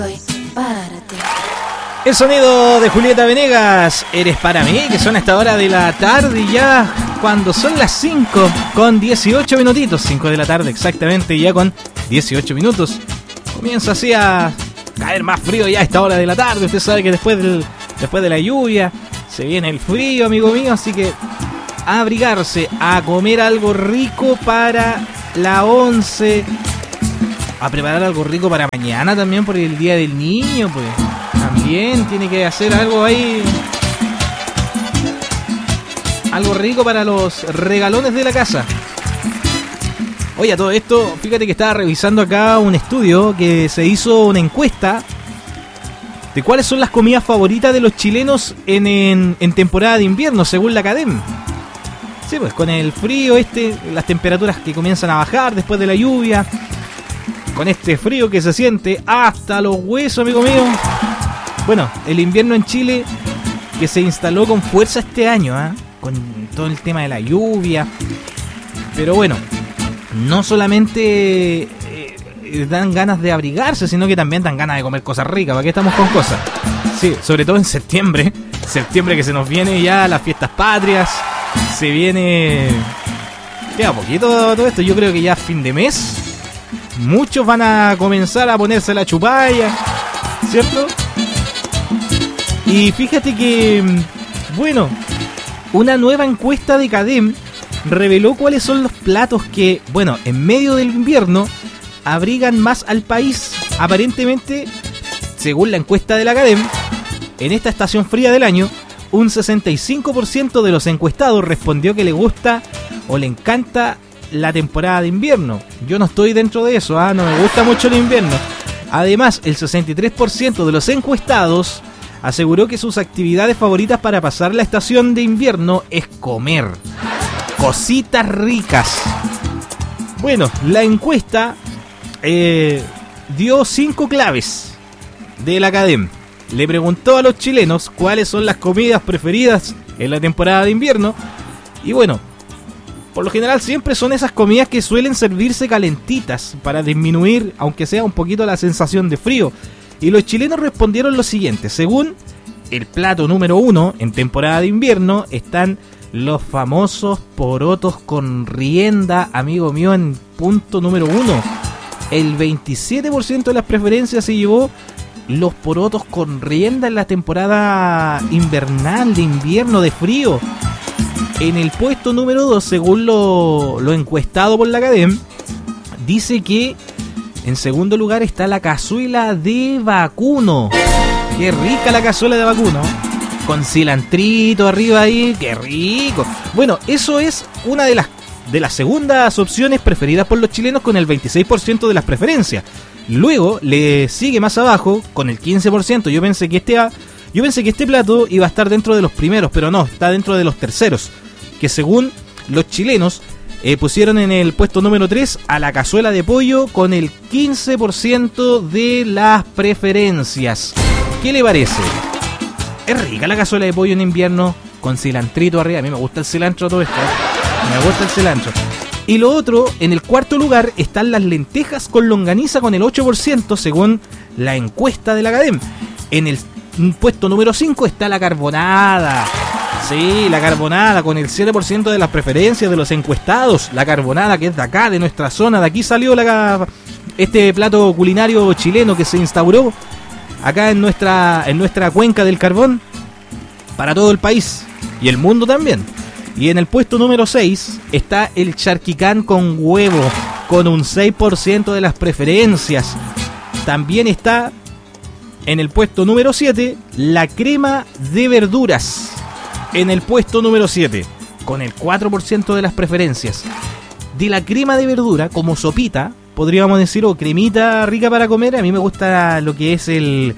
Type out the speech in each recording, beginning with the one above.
El sonido de Julieta Venegas, Eres para mí, que son a esta hora de la tarde ya, cuando son las 5 con 18 minutitos, 5 de la tarde exactamente, ya con 18 minutos. Comienza así a caer más frío ya a esta hora de la tarde. Usted sabe que después de la lluvia se viene el frío, amigo mío, así que a abrigarse, a comer algo rico para la 11, a preparar algo rico para mañana también por el Día del Niño, pues. También tiene que hacer algo ahí, algo rico para los regalones de la casa. Oye, a todo esto, fíjate que estaba revisando acá un estudio que se hizo una encuesta de cuáles son las comidas favoritas de los chilenos en temporada de invierno, según la Cadem. Sí, pues con el frío las temperaturas que comienzan a bajar después de la lluvia, con este frío que se siente hasta los huesos, amigo mío. Bueno, el invierno en Chile que se instaló con fuerza este año, con todo el tema de la lluvia. Pero bueno, no solamente dan ganas de abrigarse, sino que también dan ganas de comer cosas ricas. ¿Para qué estamos con cosas? Sí, sobre todo en septiembre. Septiembre que se nos viene ya las fiestas patrias. Se viene... Queda poquito todo esto. Yo creo que ya a fin de mes muchos van a comenzar a ponerse la chupalla, ¿cierto? Y fíjate que, bueno, una nueva encuesta de Cadem reveló cuáles son los platos que, bueno, en medio del invierno abrigan más al país. Aparentemente, según la encuesta de la Cadem, en esta estación fría del año, un 65% de los encuestados respondió que le gusta o le encanta la temporada de invierno. Yo no estoy dentro de eso, no me gusta mucho el invierno. Además, el 63% de los encuestados aseguró que sus actividades favoritas para pasar la estación de invierno es comer cositas ricas. Bueno, la encuesta dio 5 claves de la Cadem. Le preguntó a los chilenos cuáles son las comidas preferidas en la temporada de invierno. Y bueno, por lo general siempre son esas comidas que suelen servirse calentitas para disminuir, aunque sea un poquito, la sensación de frío. Y los chilenos respondieron lo siguiente: según el plato número 1 en temporada de invierno, están los famosos porotos con rienda, amigo mío, en punto número 1. El 27% de las preferencias se llevó los porotos con rienda en la temporada invernal, de invierno, de frío. En el puesto número 2, según lo encuestado por la Cadem, dice que en segundo lugar está la cazuela de vacuno. Qué rica la cazuela de vacuno, con cilantrito arriba ahí, qué rico. Bueno, eso es una de las segundas opciones preferidas por los chilenos, con el 26% de las preferencias. Luego le sigue más abajo con el 15%. Yo pensé que este plato iba a estar dentro de los primeros, pero no, está dentro de los terceros, que según los chilenos pusieron en el puesto número 3 a la cazuela de pollo con el 15% de las preferencias. ¿Qué le parece? Es rica la cazuela de pollo en invierno, con cilantrito arriba. A mí me gusta el cilantro, todo esto, me gusta el cilantro. Y lo otro, en el cuarto lugar están las lentejas con longaniza con el 8%, según la encuesta de la Cadem. En el puesto número 5 está la carbonada. Sí, la carbonada con el 7% de las preferencias de los encuestados. La carbonada, que es de acá, de nuestra zona. De aquí salió este plato culinario chileno que se instauró acá en nuestra cuenca del carbón para todo el país y el mundo también. Y en el puesto número 6 está el charquicán con huevo, con un 6% de las preferencias. También está en el puesto número 7 la crema de verduras. En el puesto número 7, con el 4% de las preferencias. De la crema de verdura, como sopita, podríamos decir, o cremita rica para comer. A mí me gusta lo que es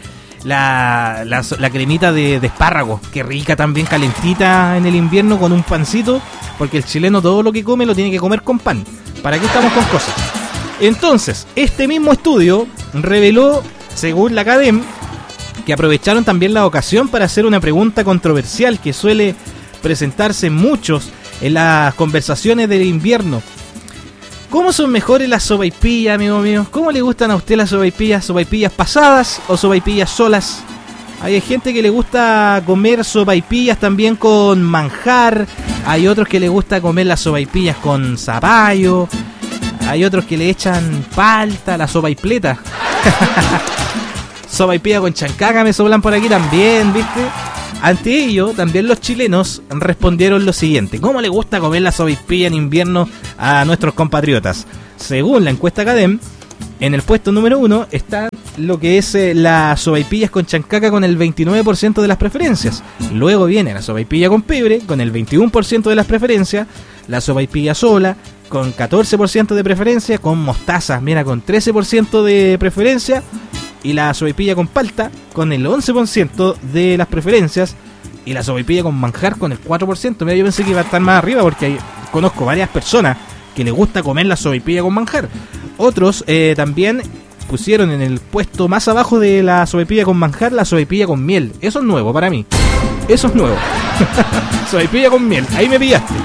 la cremita de espárrago, que rica también, calentita en el invierno con un pancito, porque el chileno todo lo que come lo tiene que comer con pan. ¿Para qué estamos con cosas? Entonces, este mismo estudio reveló, según la Cadem, que aprovecharon también la ocasión para hacer una pregunta controversial que suele presentarse muchos en las conversaciones del invierno. ¿Cómo son mejores las sopaipillas, amigo mío? ¿Cómo le gustan a usted las sopaipillas? ¿Sopaipillas pasadas o sopaipillas solas? Hay gente que le gusta comer sopaipillas también con manjar. Hay otros que le gusta comer las sopaipillas con zapallo. Hay otros que le echan palta, la sopaipleta. Sopaipilla con chancaca me sobran por aquí también, ¿viste? Ante ello, también los chilenos respondieron lo siguiente: ¿cómo le gusta comer la sopaipilla en invierno a nuestros compatriotas? Según la encuesta Cadem, en el puesto número 1 está lo que es las sopaipillas con chancaca con el 29% de las preferencias. Luego viene la sopaipilla con pebre con el 21% de las preferencias. La sopaipilla sola con 14% de preferencia. Con mostaza, mira, con 13% de preferencia. Y la sopaipilla con palta con el 11% de las preferencias. Y la sopaipilla con manjar con el 4%. Mira, yo pensé que iba a estar más arriba porque conozco varias personas que les gusta comer la sopaipilla con manjar. Otros también pusieron en el puesto más abajo de la sopaipilla con manjar la sopaipilla con miel. Eso es nuevo para mí. Eso es nuevo. Sopaipilla con miel. Ahí me pillaste.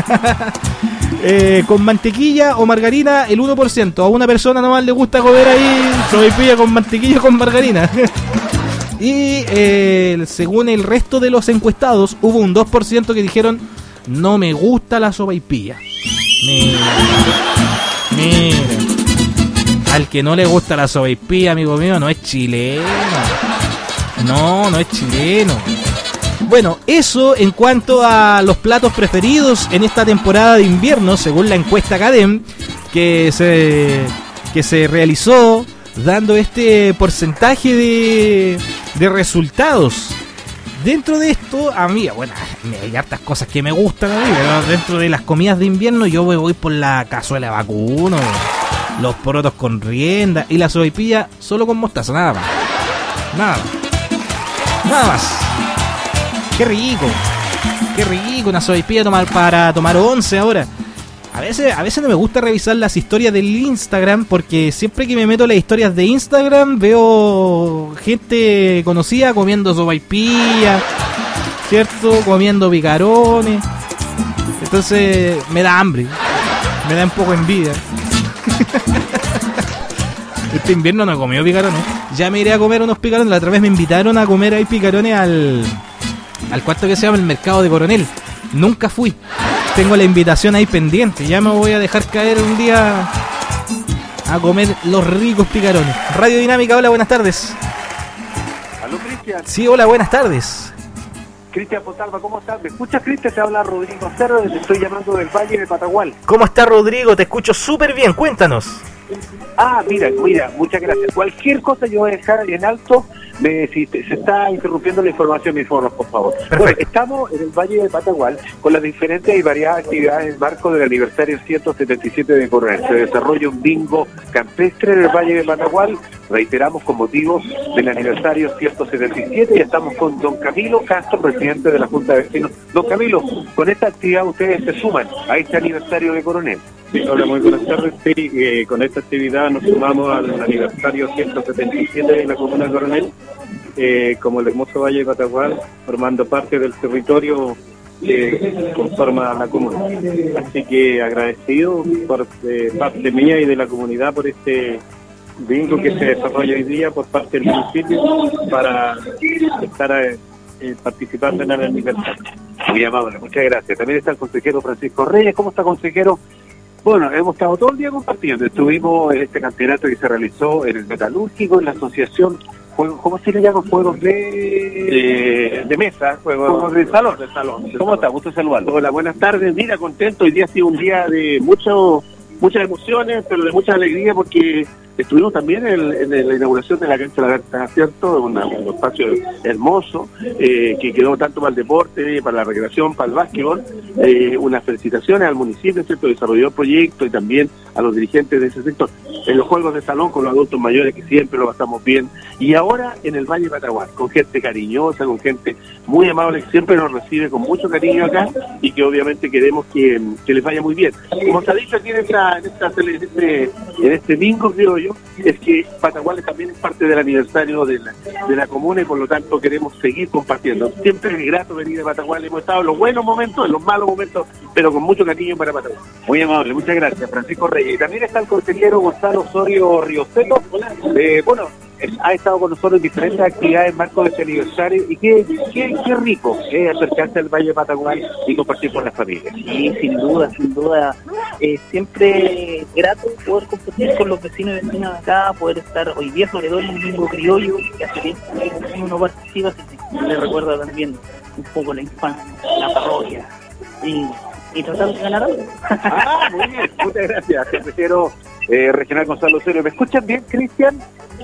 Con mantequilla o margarina el 1%. A una persona nomás le gusta comer ahí sopaipilla con mantequilla o con margarina. Y según el resto de los encuestados, hubo un 2% que dijeron: no me gusta la sopaipilla. Mira. Al que no le gusta la sopaipilla, amigo mío, no es chileno. No es chileno. Bueno, eso en cuanto a los platos preferidos en esta temporada de invierno, según la encuesta Cadem, que se realizó dando este porcentaje de resultados. Dentro de esto, a mí, bueno, hay hartas cosas que me gustan a mí, pero dentro de las comidas de invierno yo voy por la cazuela de vacuno, los porotos con rienda y la sopaipilla solo con mostaza, nada más. Qué rico, una sopaipilla para tomar once ahora. A veces no me gusta revisar las historias del Instagram, porque siempre que me meto en las historias de Instagram veo gente conocida comiendo sopaipilla, ¿cierto? Comiendo picarones. Entonces me da hambre, me da un poco de envidia. Este invierno no he comido picarones. Ya me iré a comer unos picarones. La otra vez me invitaron a comer ahí picarones al cuarto que se llama el Mercado de Coronel. Nunca fui. Tengo la invitación ahí pendiente. Ya me voy a dejar caer un día a comer los ricos picarones. Radio Dinámica, hola, buenas tardes. ¿Aló, Cristian? Sí, hola, buenas tardes. Cristian Potalba, ¿cómo estás? ¿Me escuchas, Cristian? Te habla Rodrigo Cerro, te estoy llamando del Valle de Patagual. ¿Cómo está, Rodrigo? Te escucho súper bien, cuéntanos. Mira, muchas gracias. Cualquier cosa yo voy a dejar en alto. Si se está interrumpiendo la información, me informas, por favor. Bueno, estamos en el Valle de Patagual con las diferentes y variadas actividades en el marco del aniversario 177 de Coronel. Se desarrolla un bingo campestre en el Valle de Patagual, reiteramos, con motivo del aniversario 177, y estamos con don Camilo Castro, presidente de la Junta de Vecinos. Don Camilo, con esta actividad ustedes se suman a este aniversario de Coronel. Sí, hola, muy buenas tardes. Sí, con esta actividad nos sumamos al aniversario 177 de la Comuna de Coronel, como el hermoso Valle de Patagual, formando parte del territorio que conforma la comuna. Así que agradecido por parte mía y de la comunidad por este bingo que se desarrolla hoy día por parte del municipio para estar participando en el aniversario. Muy amable, muchas gracias. También está el consejero Francisco Reyes. ¿Cómo está, consejero? Bueno, hemos estado todo el día compartiendo. Estuvimos en este campeonato que se realizó en el Metalúrgico, en la asociación, ¿cómo se le llama? Juegos de mesa, juegos de salón. ¿Cómo está? Gusto saludarlo. Hola, buenas tardes. Mira, contento. Hoy día ha sido un día de muchas emociones, pero de mucha alegría, porque estuvimos también en la inauguración de la cancha de la Garza, ¿cierto? Un espacio hermoso, que quedó tanto para el deporte, para la recreación, para el básquetbol. Unas felicitaciones al municipio, ¿cierto? Desarrolló el proyecto, y también a los dirigentes de ese sector. En los juegos de salón con los adultos mayores, que siempre lo pasamos bien. Y ahora en el Valle de Patagual, con gente cariñosa, con gente muy amable, que siempre nos recibe con mucho cariño acá, y que obviamente queremos que les vaya muy bien. Como se ha dicho aquí en este bingo, creo yo, Criollo es que Patagual también es parte del aniversario de la comuna y por lo tanto queremos seguir compartiendo. Siempre es grato venir de Patagual, hemos estado en los buenos momentos, en los malos momentos, pero con mucho cariño para Patagual. Muy amable, muchas gracias, Francisco Reyes. Y también está el consejero Gonzalo Osorio Rioseto. Ha estado con nosotros en diferentes actividades en marco de este aniversario y qué rico acercarse al Valle de Patagual y compartir con las familias. Sí, sin duda, siempre grato poder compartir con los vecinos y vecinas de acá, poder estar hoy día sobre todo en un bingo criollo, que hace tiempo que uno participa, le recuerda también un poco la infancia, la parroquia y tratar de ganar algo. Muy bien, muchas gracias, consejero regional Gonzalo Osorio. ¿Me escuchan bien, Cristian?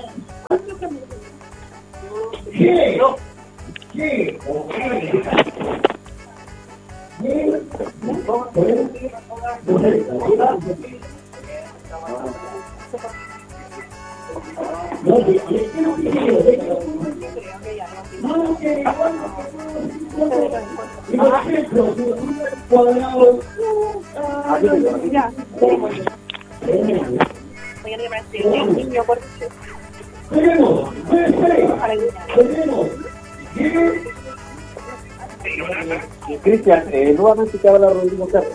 Cristian, nuevamente te habla Rodrigo Carlos.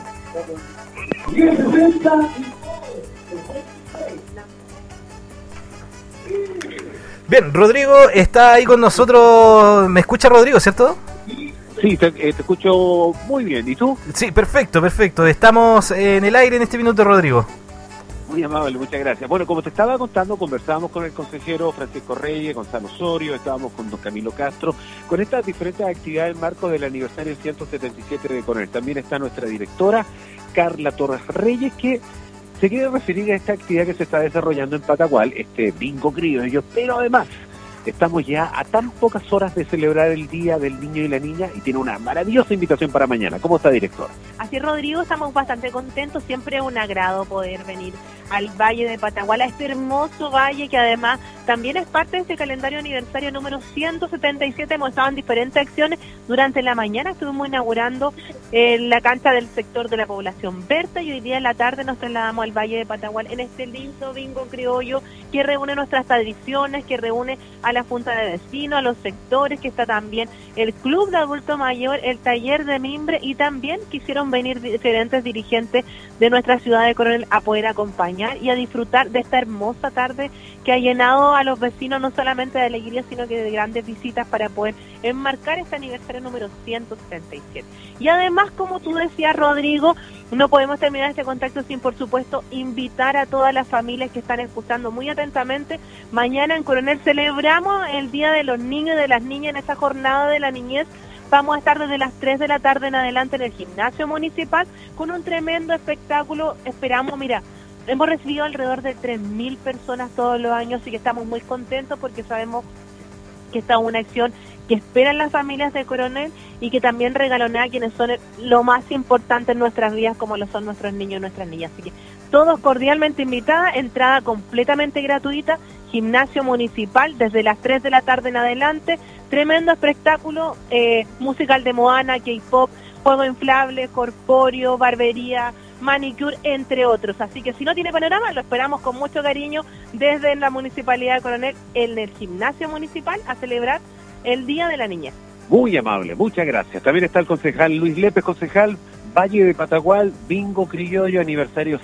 Bien, Rodrigo está ahí con nosotros. ¿Me escucha, Rodrigo, cierto? Sí, te escucho muy bien. ¿Y tú? Sí, perfecto. Estamos en el aire en este minuto, Rodrigo. Muy amable, muchas gracias. Bueno, como te estaba contando, conversábamos con el consejero Francisco Reyes, Gonzalo Osorio, estábamos con don Camilo Castro, con estas diferentes actividades en marco del aniversario 177 de Coronel. También está nuestra directora, Carla Torres Reyes, que se quiere referir a esta actividad que se está desarrollando en Patagual, este bingo criollo, pero además estamos ya a tan pocas horas de celebrar el Día del Niño y la Niña y tiene una maravillosa invitación para mañana. ¿Cómo está, director? Así, Rodrigo, estamos bastante contentos. Siempre es un agrado poder venir al Valle de Patagual, a este hermoso valle que además también es parte de este calendario aniversario número 177. Hemos estado en diferentes acciones. Durante la mañana estuvimos inaugurando la cancha del sector de la población Berta y hoy día en la tarde nos trasladamos al Valle de Patagual en este lindo bingo criollo que reúne nuestras tradiciones, que reúne a la Junta de Vecinos, a los sectores, que está también el Club de Adulto Mayor, el Taller de Mimbre y también quisieron venir diferentes dirigentes de nuestra ciudad de Coronel a poder acompañar y a disfrutar de esta hermosa tarde que ha llenado a los vecinos no solamente de alegría, sino que de grandes visitas para poder enmarcar este aniversario número 177. Y además, como tú decías, Rodrigo, no podemos terminar este contacto sin, por supuesto, invitar a todas las familias que están escuchando muy atentamente. Mañana en Coronel celebramos el Día de los Niños y de las Niñas en esa jornada de la niñez. Vamos a estar desde las 3 de la tarde en adelante en el gimnasio municipal con un tremendo espectáculo. Esperamos, mira, hemos recibido alrededor de 3.000 personas todos los años, así que estamos muy contentos porque sabemos que esta es una acción que esperan las familias de Coronel y que también regalonea a quienes son lo más importante en nuestras vidas, como lo son nuestros niños y nuestras niñas. Así que todos cordialmente invitadas, entrada completamente gratuita, gimnasio municipal desde las 3 de la tarde en adelante, tremendo espectáculo, musical de Moana, K-pop, juego inflable, corpóreo, barbería, manicure, entre otros. Así que si no tiene panorama, lo esperamos con mucho cariño desde la Municipalidad de Coronel en el gimnasio municipal a celebrar el Día de la Niñez. Muy amable, muchas gracias. También está el concejal Luis Lépez, concejal Valle de Patagual, bingo criollo, aniversario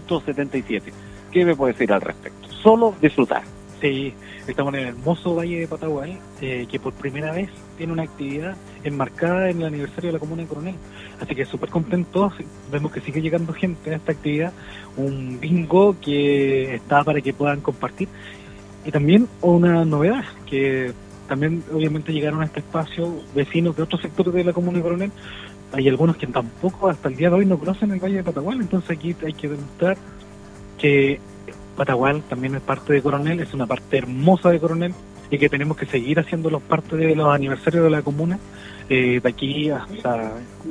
177. ¿Qué me puede decir al respecto? Solo disfrutar. Sí, estamos en el hermoso Valle de Patagual, que por primera vez tiene una actividad enmarcada en el aniversario de la Comuna de Coronel. Así que súper contentos, vemos que sigue llegando gente a esta actividad, un bingo que está para que puedan compartir. Y también una novedad, que también obviamente llegaron a este espacio vecinos de otros sectores de la Comuna de Coronel. Hay algunos que tampoco hasta el día de hoy no conocen el Valle de Patagual, entonces aquí hay que demostrar que Patagual también es parte de Coronel, es una parte hermosa de Coronel y que tenemos que seguir haciéndolo parte de los aniversarios de la comuna, de aquí hasta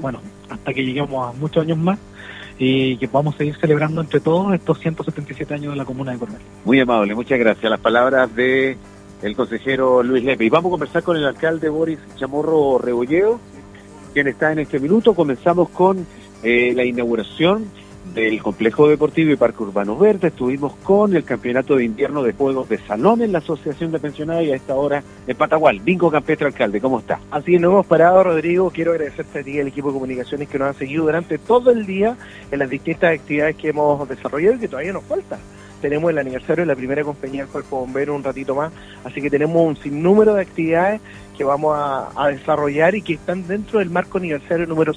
que lleguemos a muchos años más y que podamos seguir celebrando entre todos estos 177 años de la comuna de Coronel. Muy amable, muchas gracias. Las palabras de el consejero Luis Lepe. Y vamos a conversar con el alcalde Boris Chamorro Rebolledo, quien está en este minuto. Comenzamos con la inauguración del Complejo Deportivo y Parque Urbano Verde. Estuvimos con el Campeonato de Invierno de Juegos de Salón en la Asociación de Pensionados y a esta hora en Patagual. Bingo Campestre, alcalde, ¿cómo está? Así no hemos parado, Rodrigo. Quiero agradecerte a ti y al equipo de comunicaciones que nos han seguido durante todo el día en las distintas actividades que hemos desarrollado y que todavía nos falta. Tenemos el aniversario de la primera compañía del Cuerpo Bombero un ratito más, así que tenemos un sinnúmero de actividades que vamos a desarrollar y que están dentro del marco aniversario número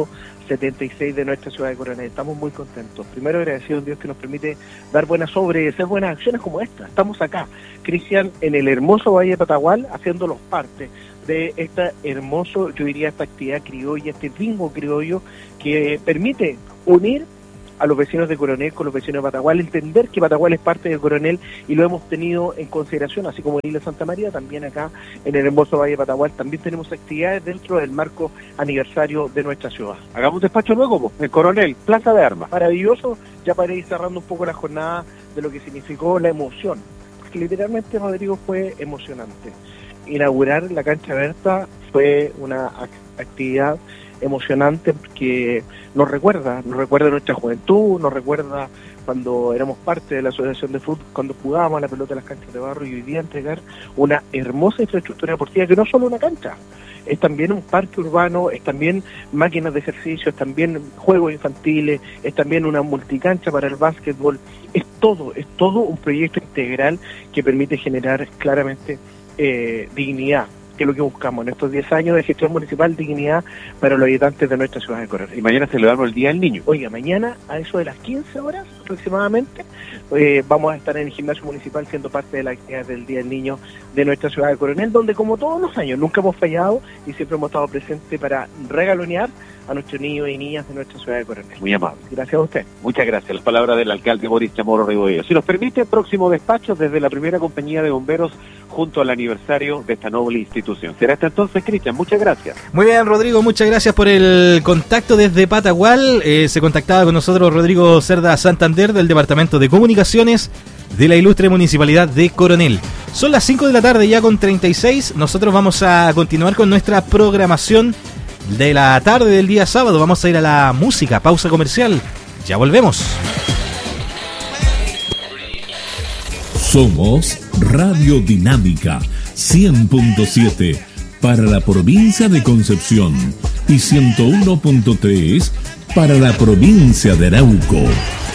176 de nuestra ciudad de Coronel. Estamos muy contentos. Primero agradecido a Dios que nos permite dar buenas obras y hacer buenas acciones como esta. Estamos acá, Cristian, en el hermoso Valle de Patagual, haciéndolos parte de esta hermoso, yo diría, esta actividad criolla, este bingo criollo que permite unir a los vecinos de Coronel con los vecinos de Patagual, entender que Patagual es parte de Coronel y lo hemos tenido en consideración, así como en Isla Santa María, también acá en el hermoso Valle de Patagual, también tenemos actividades dentro del marco aniversario de nuestra ciudad. Hagamos despacho luego, en Coronel, Plaza de Armas. Maravilloso, ya para ir cerrando un poco la jornada de lo que significó la emoción, porque literalmente, Rodrigo, fue emocionante. Inaugurar la cancha Berta fue una actividad emocionante porque nos recuerda nuestra juventud, nos recuerda cuando éramos parte de la asociación de fútbol, cuando jugábamos a la pelota en las canchas de barro, y hoy día entregar una hermosa infraestructura deportiva que no es solo una cancha, es también un parque urbano, es también máquinas de ejercicio, es también juegos infantiles, es también una multicancha para el básquetbol, es todo un proyecto integral que permite generar claramente dignidad, que es lo que buscamos en estos 10 años de gestión municipal, dignidad para los habitantes de nuestra ciudad de Coronel. Y mañana celebramos el Día del Niño. Oiga, mañana a eso de las 15 horas aproximadamente vamos a estar en el gimnasio municipal siendo parte de la actividad del Día del Niño de nuestra ciudad de Coronel, donde como todos los años nunca hemos fallado y siempre hemos estado presentes para regalonear a nuestros niños y niñas de nuestra ciudad de Coronel. Muy amable. Gracias a usted. Muchas gracias. Las palabras del alcalde Boris Chamorro Ribollo. Si nos permite, próximo despacho desde la primera compañía de bomberos junto al aniversario de esta noble institución. Será hasta entonces, Cristian. Muchas gracias. Muy bien, Rodrigo. Muchas gracias por el contacto desde Patagual. Se contactaba con nosotros Rodrigo Cerda Santander del Departamento de Comunicaciones de la ilustre Municipalidad de Coronel. Son las 5 de la tarde ya con 36. Nosotros vamos a continuar con nuestra programación de la tarde del día sábado. Vamos a ir a la música, pausa comercial. Ya volvemos. Somos Radio Dinámica 100.7 para la provincia de Concepción y 101.3 para la provincia de Arauco.